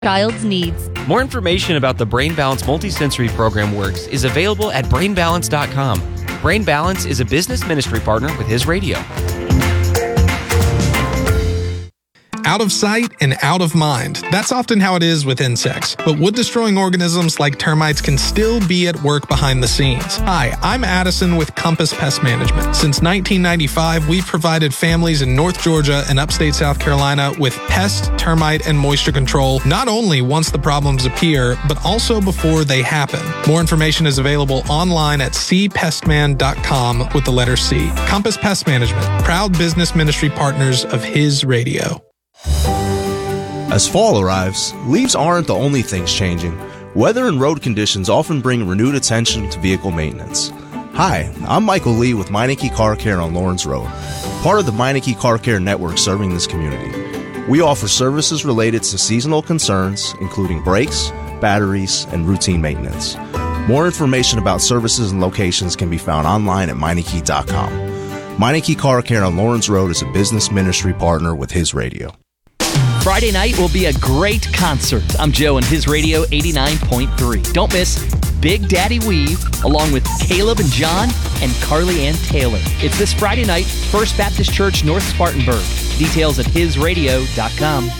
child's needs. More information about the Brain Balance Multisensory Program Works is available at brainbalance.com. Brain Balance is a business ministry partner with His Radio. Out of sight and out of mind. That's often how it is with insects. But wood-destroying organisms like termites can still be at work behind the scenes. Hi, I'm Addison with Compass Pest Management. Since 1995, we've provided families in North Georgia and upstate South Carolina with pest, termite, and moisture control, not only once the problems appear, but also before they happen. More information is available online at cpestman.com with the letter C. Compass Pest Management, proud business ministry partners of His Radio. As fall arrives, leaves aren't the only things changing. Weather and road conditions often bring renewed attention to vehicle maintenance. Hi, I'm Michael Lee with Meineke Car Care on Lawrence Road, part of the Meineke Car Care network serving this community. We offer services related to seasonal concerns, including brakes, batteries, and routine maintenance. More information about services and locations can be found online at Meineke.com. Meineke Car Care on Lawrence Road is a business ministry partner with His Radio. Friday night will be a great concert. I'm Joe and His Radio 89.3. Don't miss Big Daddy Weave, along with Caleb and John and Carly Ann Taylor. It's this Friday night, First Baptist Church, North Spartanburg. Details at hisradio.com.